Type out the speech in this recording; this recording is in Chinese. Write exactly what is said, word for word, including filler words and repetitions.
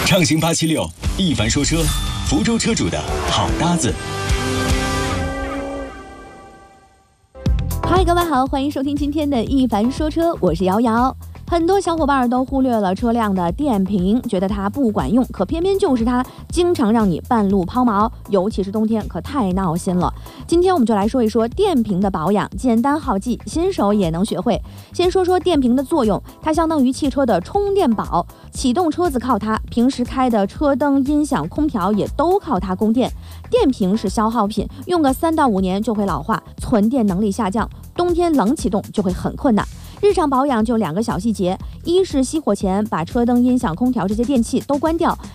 畅行八七六，一凡说车，福州车主的好搭子。 嗨，各位好，欢迎收听今天的一凡说车，我是瑶瑶。很多小伙伴都忽略了车辆的电瓶，觉得它不管用，可偏偏就是它经常让你半路抛锚，尤其是冬天可太闹心了。今天我们就来说一说电瓶的保养，简单好记，新手也能学会。先说说电瓶的作用，它相当于汽车的充电宝，启动车子靠它，平时开的车灯、音响、空调也都靠它供电。电瓶是消耗品，用个三到五年就会老化，存电能力下降，冬天冷启动就会很困难。日常保养就两个小细节，一是熄火前把车灯、音响、空调这些电器都关掉，